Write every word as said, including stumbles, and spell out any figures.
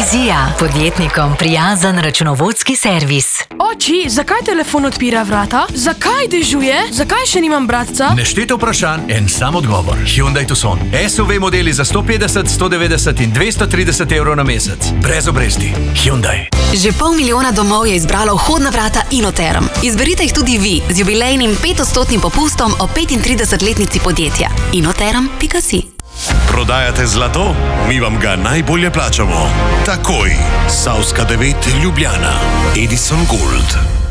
Vizija, podjetnikom prijazen računovodski servis. Oči, zakaj telefon odpira vrata? Zakaj dežuje? Zakaj še nimam bratca? Nešteto vprašanj, en sam odgovor. Hyundai Tucson. S U V modeli za sto petdeset, sto devetdeset in dvesto trideset evrov na mesec. Brez obresti. Hyundai. Že pol milijona domov je izbralo vhodna vrata Inoterm. Izberite jih tudi vi z jubilejnim petodstotnim popustom o petintridesetletnici podjetja. inoterm pika si. Prodajate zlato? Mi vam ga najbolje plačamo. Takoj. Savska devet Ljubljana. Edison Gold.